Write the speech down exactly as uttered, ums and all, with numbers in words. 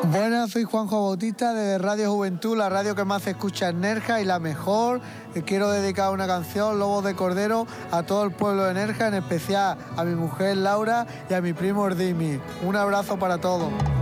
Buenas, soy Juanjo Bautista de Radio Juventud, la radio que más se escucha en Nerja y la mejor. Quiero dedicar una canción, Lobos de Cordero, a todo el pueblo de Nerja, en especial a mi mujer Laura y a mi primo Erdimi. Un abrazo para todos.